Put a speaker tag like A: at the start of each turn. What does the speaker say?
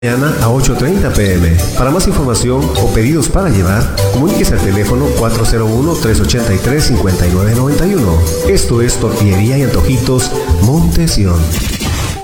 A: mañana a 8:30 p.m. Para más información o pedidos para llevar, comuníquese al teléfono 401-383-5991. Esto es Tortillería y Antojitos Montesión.